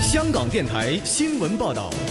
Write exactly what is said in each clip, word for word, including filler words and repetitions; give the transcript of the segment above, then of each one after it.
香港电台新闻报道。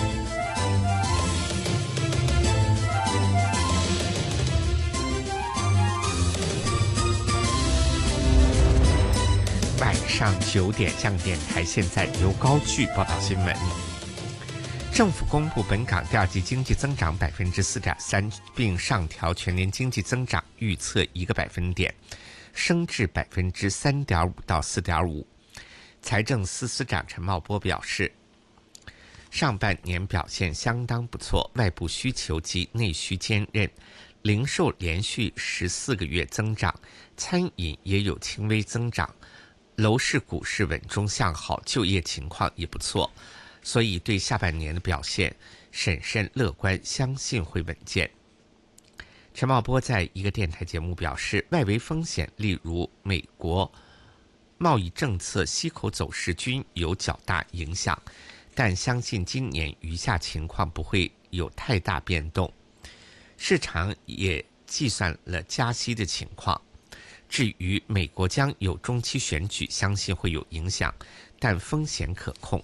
晚上九点，香港电台现在由高炬报道新闻。政府公布本港第二季经济增长百分之四点三，并上调全年经济增长预测一个百分点，升至百分之三点五到四点五。财政司司长陈茂波表示，上半年表现相当不错，外部需求及内需坚韧，零售连续十四个月增长，餐饮也有轻微增长，楼市、股市稳中向好，就业情况也不错。所以对下半年的表现审慎乐观，相信会稳健。陈茂波在一个电台节目表示，外围风险例如美国贸易政策息口走势均有较大影响，但相信今年余下情况不会有太大变动。市场也计算了加息的情况。至于美国将有中期选举，相信会有影响，但风险可控。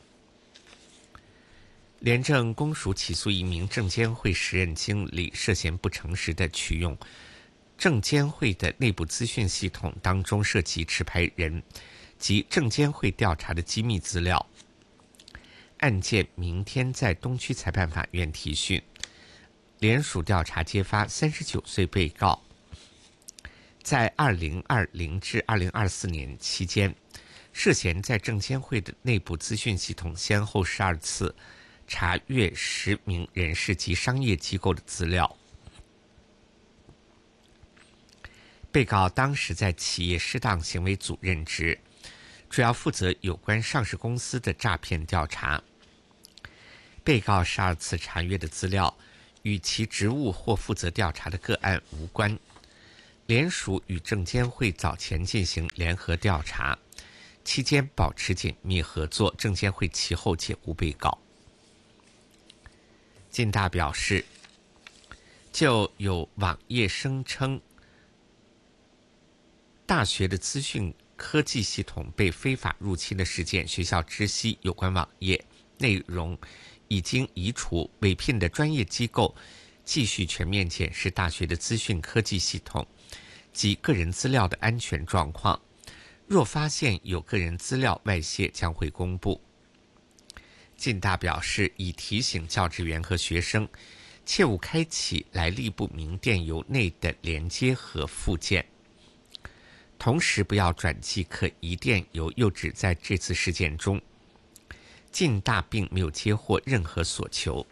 廉政公署起诉一名证监会时任经理涉嫌不诚实的取用证监会的内部资讯系统当中涉及持牌人及证监会调查的机密资料。案件明天在东区裁判法院提讯。联署调查揭发，三十九岁被告在二零二零至二零二四年期间，涉嫌在证监会的内部资讯系统先后十二次查阅十名人士及商业机构的资料。被告当时在企业适当行为组任职，主要负责有关上市公司的诈骗调查。被告十二次查阅的资料与其职务或负责调查的个案无关。联署与证监会早前进行联合调查，期间保持紧密合作，证监会其后解雇被告。晋大表示，就有网页声称大学的资讯科技系统被非法入侵的事件，学校知悉有关网页内容已经移除，委聘的专业机构继续全面检视大学的资讯科技系统及个人资料的安全状况，若发现有个人资料外泄，将会公布。晋大表示，已提醒教职员和学生切勿开启来历不明电邮内的连接和附件，同时不要转寄可疑电邮。又指在这次事件中，晋大并没有接获任何索求。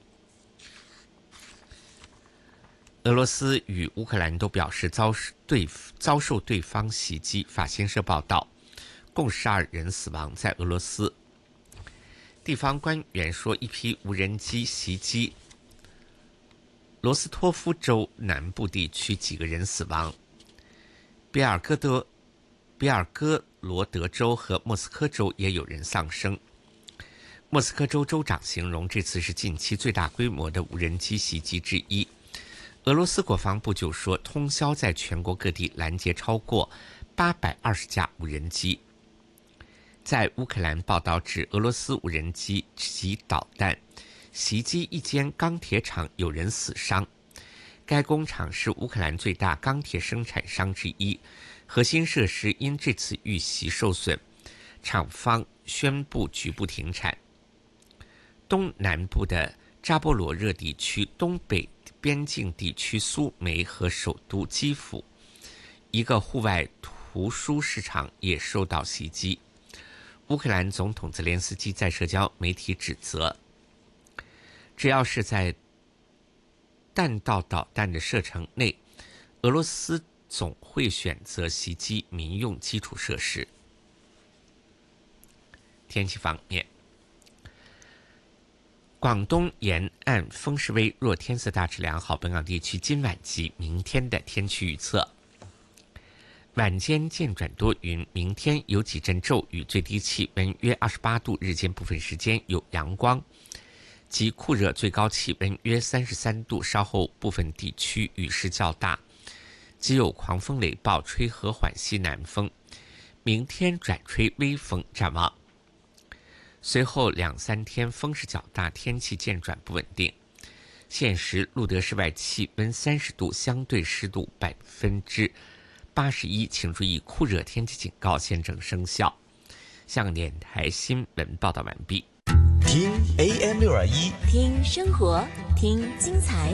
俄罗斯与乌克兰都表示遭对遭受对方袭击。法新社报道，共十二人死亡。在俄罗斯，地方官员说，一批无人机袭击罗斯托夫州南部地区，几个人死亡。比尔哥德、比尔哥罗德州和莫斯科州也有人丧生。莫斯科州州长形容这次是近期最大规模的无人机袭击之一。俄罗斯国防部就说，通宵在全国各地拦截超过八百二十架无人机。在乌克兰报道指，俄罗斯无人机及导弹袭击一间钢铁厂，有人死伤。该工厂是乌克兰最大钢铁生产商之一，核心设施因这次遇袭受损，厂方宣布局部停产。东南部的扎波罗热地区、东北边境地区苏梅和首都基辅一个户外图书市场也受到袭击。乌克兰总统泽连斯基在社交媒体指责，只要是在弹道导弹的射程内，俄罗斯总会选择袭击民用基础设施。天气方面，广东沿岸风势微弱，天色大致良好。本港地区今晚及明天的天气预测：晚间渐转多云，明天有几阵骤雨，最低气温约二十八度，日间部分时间有阳光及酷热，最高气温约三十三度，稍后部分地区雨势较大，即有狂风雷暴，吹和缓西南风。明天转吹微风。展望随后两三天风势较大，天气渐转不稳定。现时路德室外气温三十度，相对湿度百分之八十一，请注意酷热天气警告现正生效。香港电台新闻报道完毕。 听 A M 六二一， 听生活，听精彩。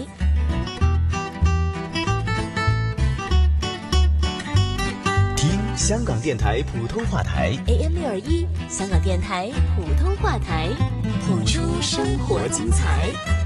听香港电台普通话台 A M 六二一，香港电台普通话台，谱出生活精彩。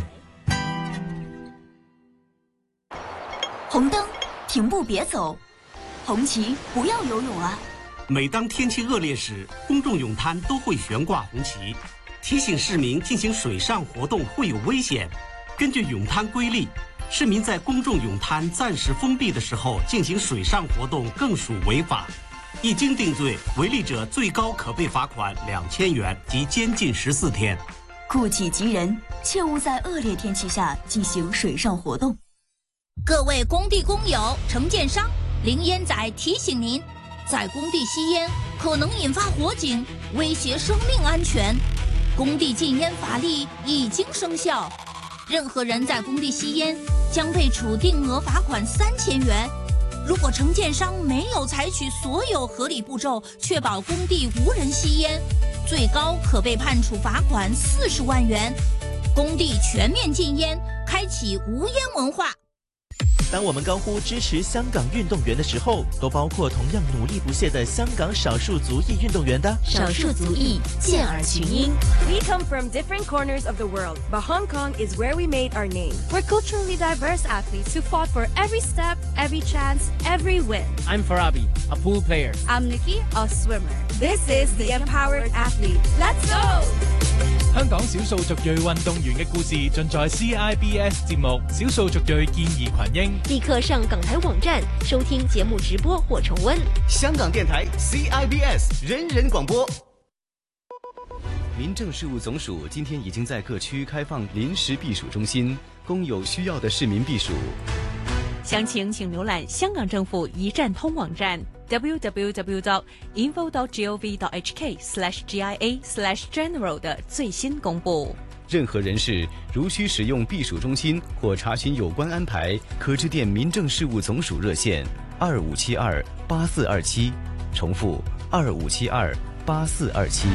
红灯，停步别走；红旗，不要游泳啊！ 每当天气恶劣时，公众泳滩都会悬挂红旗，提醒市民进行水上活动会有危险。根据泳滩规例，市民在公众泳滩暂时封闭的时候进行水上活动更属违法，一经定罪，违例者最高可被罚款两千元及监禁十四天。 顾己及人，切勿在恶劣天气下进行水上活动。 各位工地工友、承建商，林烟仔提醒您，在工地吸烟可能引发火警，威胁生命安全。工地禁烟法律已经生效，任何人在工地吸烟将被处定额罚款三千元。如果承建商没有采取所有合理步骤，确保工地无人吸烟，最高可被判处罚款四十万元。工地全面禁烟，开启无烟文化。 当我们高呼支持香港运动员的时候，都包括同样努力不懈的香港少数族裔运动员的。 少数族裔健儿群英。 We come from different corners of the world, but Hong Kong is where we made our name. We're culturally diverse athletes who fought for every step, every chance, every win. I'm Farabi, a pool player. I'm Nikki, a swimmer. This is the Empowered Athlete. Let's go! 香港少數族裔運動員嘅故事盡在 C I B S 節目《少數族裔健兒群英》。 立刻上港台網站收聽節目直播或重溫。 香港電台 C I B S 人人廣播。民政事務總署今天已經在各區開放臨時避暑中心，供有需要的市民避暑。 詳情請瀏覽香港政府一站通網站 double-u double-u double-u dot info dot gov dot h k slash G I A slash general 的最新公布。 任何人士如需使用避暑中心或查询有關安排，可致電民政事務總署熱線二五七二八四二七，重複二五七二八四二七。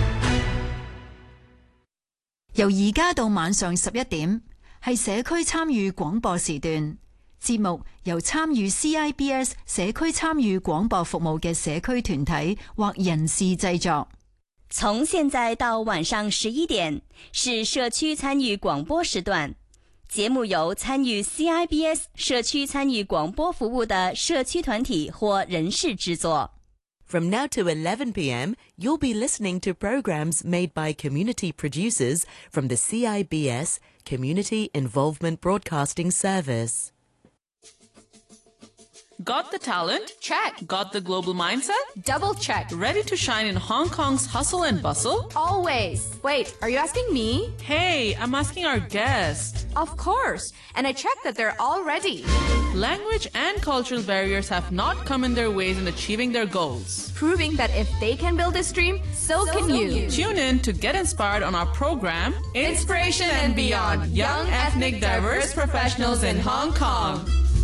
由而家到晚上十一點，係社區參與廣播時段。節目由參與 C I B S 社區參與廣播服務嘅社區團體或人士製作。 從現在到晚上十一點是社區參與廣播時段，節目由參與 C I B S 社區參與廣播服務的社區團體或人士製作。 From now to eleven p m, you'll be listening to programs made by community producers from the C I B S Community Involvement Broadcasting Service. Got the talent? Check. Got the global mindset? Double check. Ready to shine in Hong Kong's hustle and bustle? Always. Wait, are you asking me? Hey, I'm asking our guest. Of course. And I checked that they're all ready. Language and cultural barriers have not come in their ways in achieving their goals. Proving that if they can build this dream, so, so can you. you. Tune in to get inspired on our program, Inspiration and Beyond, Young Ethnic Diverse Professionals in Hong Kong.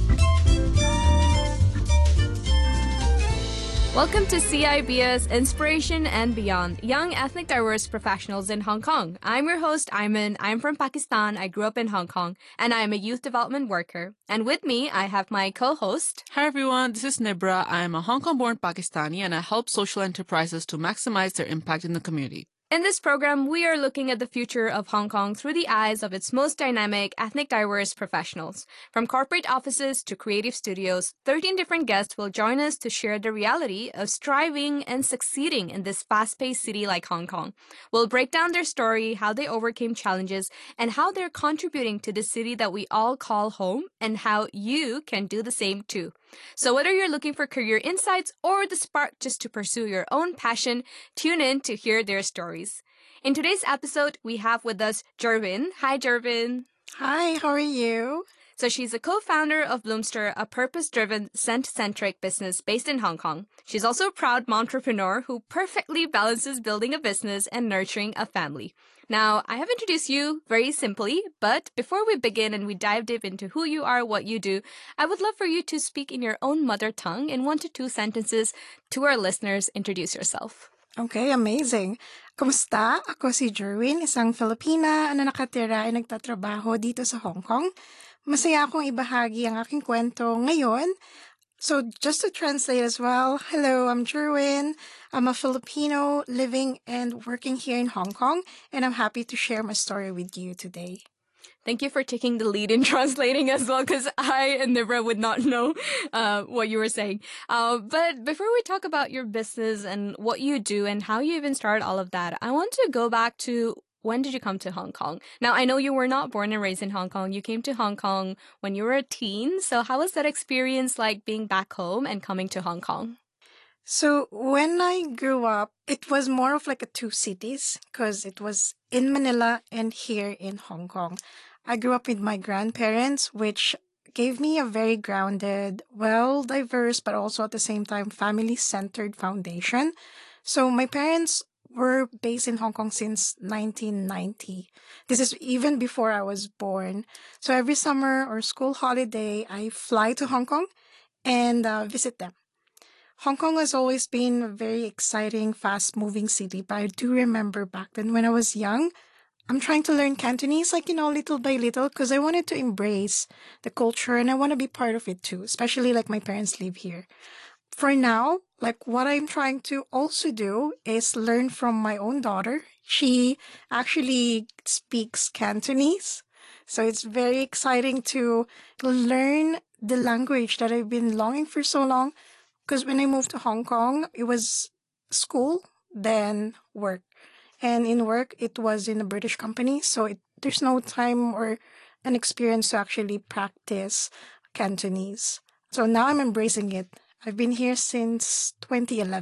Welcome to C I B S Inspiration and Beyond, Young Ethnic Diverse Professionals in Hong Kong. I'm your host, Ayman. I'm from Pakistan. I grew up in Hong Kong, and I am a youth development worker. And with me, I have my co-host. Hi, everyone. This is Nibra. I am a Hong Kong-born Pakistani, and I help social enterprises to maximize their impact in the community. In this program, we are looking at the future of Hong Kong through the eyes of its most dynamic, ethnic diverse professionals. From corporate offices to creative studios, thirteen different guests will join us to share the reality of striving and succeeding in this fast-paced city like Hong Kong. We'll break down their story, how they overcame challenges, and how they're contributing to the city that we all call home, and how you can do the same too. So whether you're looking for career insights or the spark just to pursue your own passion, tune in to hear their stories. In today's episode, we have with us Jervin. Hi, Jervin. Hi, how are you? So she's a co-founder of Bloomster, a purpose-driven, scent-centric business based in Hong Kong. She's also a proud entrepreneur who perfectly balances building a business and nurturing a family. Now, I have introduced you very simply, but before we begin and we dive deep into who you are, what you do, I would love for you to speak in your own mother tongue in one to two sentences to our listeners. Introduce yourself. Okay, amazing. Kumusta? Ako si Jerwin, isang Filipina na nakatira ay nagtatrabaho dito sa Hong Kong. Masaya akong ibahagi ang aking kwento ngayon. So just to translate as well, hello, I'm Jerwin. I'm a Filipino living and working here in Hong Kong, and I'm happy to share my story with you today. Thank you for taking the lead in translating as well, because I and Nibra would not know uh, what you were saying. Uh, but before we talk about your business and what you do and how you even started all of that, I want to go back to when did you come to Hong Kong? Now, I know you were not born and raised in Hong Kong. You came to Hong Kong when you were a teen. So how was that experience like being back home and coming to Hong Kong? So when I grew up, it was more of like a two cities because it was in Manila and here in Hong Kong. I grew up with my grandparents, which gave me a very grounded, well, diverse, but also at the same time family-centered foundation. So my parents were based in Hong Kong since nineteen ninety. This is even before I was born. So every summer or school holiday, I fly to Hong Kong and uh, visit them. Hong Kong has always been a very exciting, fast-moving city, but I do remember back then when I was young, I'm trying to learn Cantonese, like, you know, little by little, because I wanted to embrace the culture and I want to be part of it too, especially like my parents live here. For now, like what I'm trying to also do is learn from my own daughter. She actually speaks Cantonese. So it's very exciting to learn the language that I've been longing for so long. Because when I moved to Hong Kong, it was school, then work. And in work, it was in a British company. So it, there's no time or an experience to actually practice Cantonese. So now I'm embracing it. I've been here since twenty eleven.